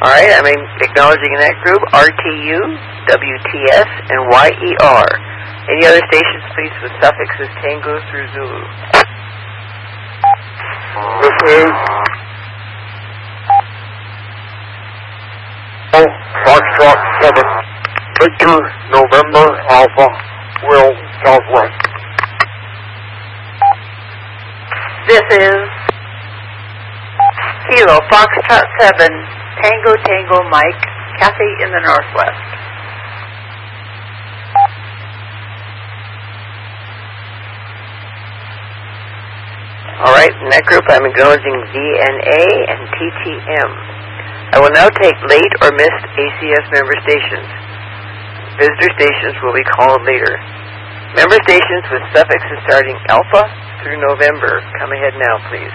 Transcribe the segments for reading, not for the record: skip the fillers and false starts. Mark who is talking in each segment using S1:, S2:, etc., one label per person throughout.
S1: All right, I'm acknowledging in that group RTU, WTS, and YER. Any other stations, please, with suffixes Tango through Zulu.
S2: This is Foxtrot 7, Victor, November, Alpha, Will, Southwest.
S3: This is Kilo, Foxtrot 7, Tango Tango Mike, Kathy in the Northwest.
S1: All right, in that group, I'm acknowledging VNA and TTM. I will now take late or missed ACS member stations. Visitor stations will be called later. Member stations with suffixes starting Alpha through November. Come ahead now, please.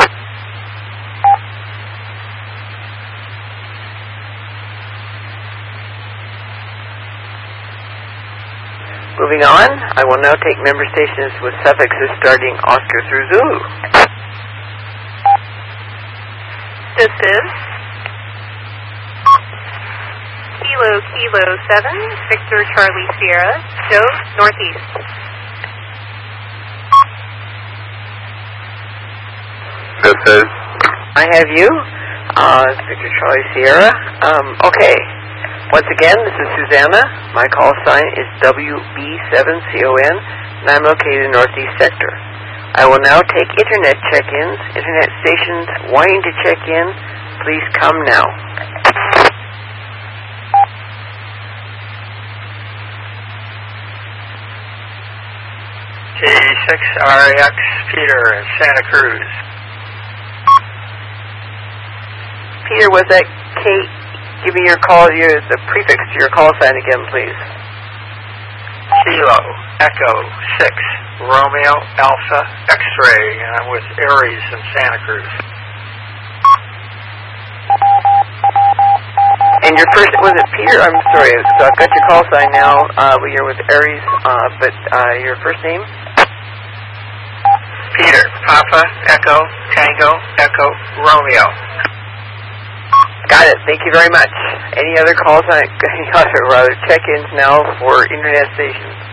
S1: Moving on, I will now take member stations with suffixes starting Oscar through Zulu.
S4: This is Kilo Kilo 7, Victor Charlie Sierra, Joe, Northeast.
S2: This is
S1: I have you, Victor Charlie Sierra. Okay. Once again, this is Susanna. My call sign is WB7CON, and I'm located in the Northeast Sector. I will now take Internet check-ins. Internet stations wanting to check in, please come now.
S5: K6RX Peter in Santa Cruz.
S1: Peter, was that Kate? Give me your call, the prefix to your call sign again, please.
S5: Kilo, Echo, 6, Romeo, Alpha, X-Ray, and I'm with Aries in Santa Cruz.
S1: And your first, was it Peter? I'm sorry, so I've got your call sign now. You're with Aries, but your first name?
S5: Peter, Papa, Echo, Tango, Echo, Romeo.
S1: Got it. Thank you very much. Any other calls on any other check-ins now for Internet stations?